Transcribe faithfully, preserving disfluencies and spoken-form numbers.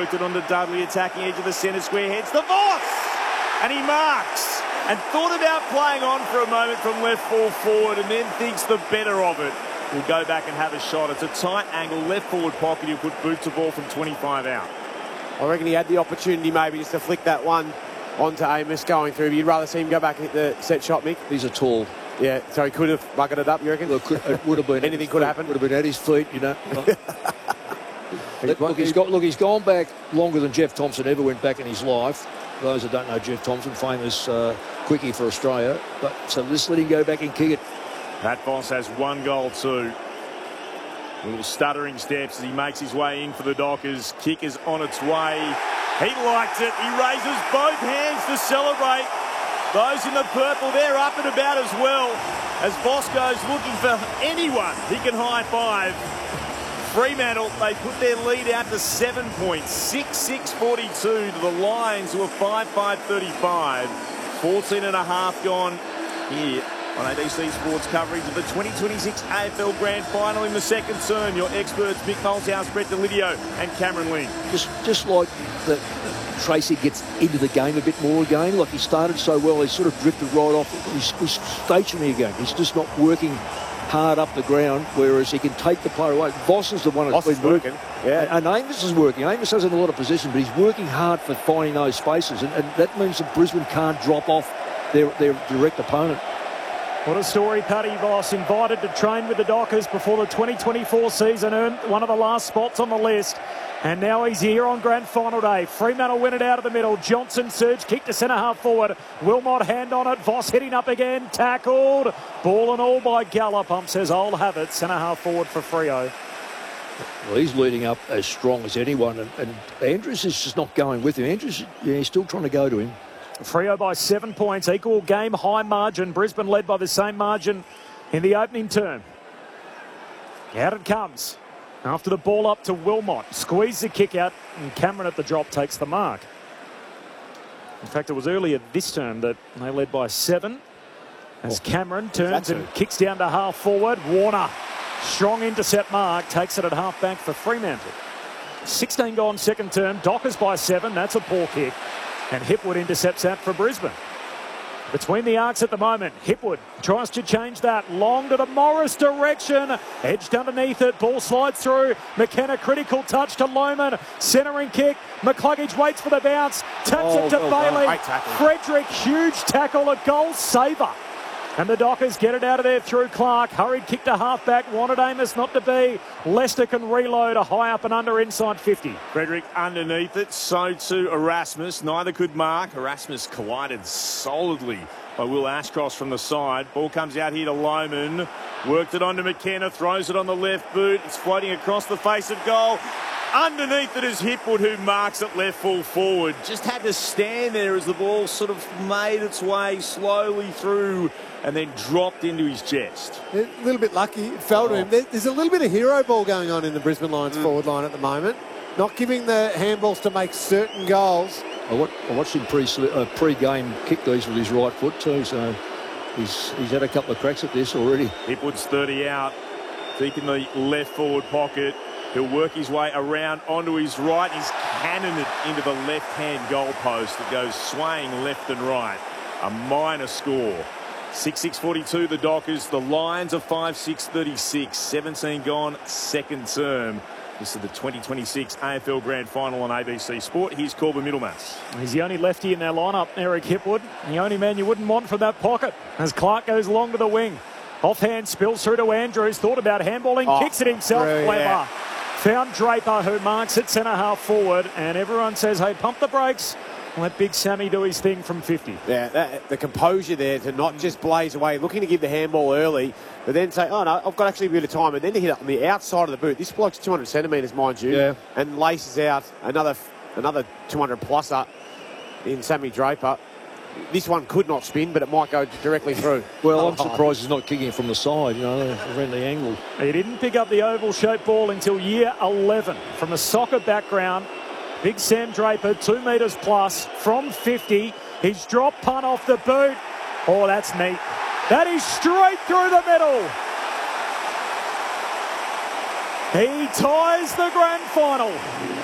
Worked it on the Dudley, attacking edge of the centre square, heads to Voss! And he marks. And thought about playing on for a moment from left full forward and then thinks the better of it. We'll go back and have a shot. It's a tight angle, left forward pocket. He'll put boot to ball from twenty-five out. I reckon he had the opportunity maybe just to flick that one onto Amos going through. But you'd rather see him go back and hit the set shot, Mick? He's a tall. Yeah, so he could have bucketed it up, you reckon? Look, it would have been. Anything could happen. Would have been at his feet, you know. look, he's got, look, he's gone back longer than Jeff Thompson ever went back in his life. Those that don't know Jeff Thompson, famous uh, quickie for Australia. But so just let him go back and kick it. Pat Voss has one goal too. Little stuttering steps as he makes his way in for the Dockers. Kick is on its way. He liked it. He raises both hands to celebrate. Those in the purple, they're up and about as well. As Voss goes looking for anyone he can high-five. Fremantle, they put their lead out to seven points. six six forty-two to the Lions, who are five five thirty-five. fourteen and a half gone here on A B C Sports coverage of the twenty twenty-six A F L Grand Final in the second turn. Your experts, Mick Malthouse, Brett Delidio and Cameron Ling. Just, just like the, Tracy gets into the game a bit more again. Like he started so well, he sort of drifted right off. He's, he's stationary again. He's just not working hard up the ground, whereas he can take the player away. Voss is the one that's been working. Yeah. And, and Amos is working. Amos has in a lot of position, but he's working hard for finding those spaces. And, and that means that Brisbane can't drop off their, their direct opponent. What a story. Paddy Voss, invited to train with the Dockers before the twenty twenty-four season, earned one of the last spots on the list. And now he's here on grand final day. Fremantle win it out of the middle. Johnson surge, kick to centre half forward. Wilmot hand on it. Voss hitting up again. Tackled. Ball and all by Gallup. Ump says I'll have it. Centre half forward for Freo. Well, he's leading up as strong as anyone. And, and Andrews is just not going with him. Andrews, yeah, he's still trying to go to him. Freo by seven points. Equal game high margin. Brisbane led by the same margin in the opening term. Out it comes. After the ball up to Wilmot. Squeeze the kick out, and Cameron at the drop takes the mark. In fact, it was earlier this term that they led by seven. As Cameron turns and kicks down to half forward. Warner, strong intercept mark, takes it at half back for Fremantle. sixteen gone second term. Dockers by seven. That's a poor kick. And Hipwood intercepts that for Brisbane. Between the arcs at the moment, Hipwood tries to change that. Long to the Morris direction. Edged underneath it. Ball slides through. McKenna, critical touch to Lohman. Centering kick. McCluggage waits for the bounce. Taps oh, it to well Bailey. tackle. Frederick, huge tackle. A goal saver. And the Dockers get it out of there through Clark. Hurried kick to half-back. Wanted Amos not to be. Leicester can reload a high up and under inside fifty. Frederick underneath it. So too Erasmus. Neither could mark. Erasmus collided solidly by Will Ashcroft from the side. Ball comes out here to Lohman. Worked it onto McKenna. Throws it on the left boot. It's floating across the face of goal. Underneath it is Hipwood, who marks it left full forward. Just had to stand there as the ball sort of made its way slowly through and then dropped into his chest. A little bit lucky. It fell to him. There's a little bit of hero ball going on in the Brisbane Lions mm. forward line at the moment. Not giving the handballs to make certain goals. I watched him pre, uh, pre-game kick these with his right foot too, so he's, he's had a couple of cracks at this already. Hipwood's thirty out, deep in the left forward pocket. He'll work his way around onto his right. He's cannoned it into the left-hand goalpost. It goes swaying left and right. A minor score. six six forty-two the Dockers. The Lions are five six thirty-six. seventeen gone second term. This is the twenty twenty-six A F L Grand Final on A B C Sport. Here's Corbin Middlemas. He's the only lefty in their lineup, Eric Hipwood. The only man you wouldn't want from that pocket as Clark goes long to the wing. Offhand spills through to Andrews. Thought about handballing. Oh, kicks it himself. Clever. Yeah. Found Draper, who marks it centre half forward. And everyone says, hey, pump the brakes. Let Big Sammy do his thing from fifty. Yeah, that, the composure there to not just blaze away, looking to give the handball early, but then say, oh, no, I've got actually a bit of time. And then to hit it on the outside of the boot. This bloke's two hundred centimetres, mind you. Yeah. And laces out another another two hundred pluser in Sammy Draper. This one could not spin, but it might go directly through. Well, I'm surprised he's not kicking it from the side, you know, around the angle. He didn't pick up the oval-shaped ball until year eleven. From a soccer background, Big Sam Draper, two metres plus from fifty. He's dropped punt off the boot. Oh, that's neat. That is straight through the middle. He ties the grand final.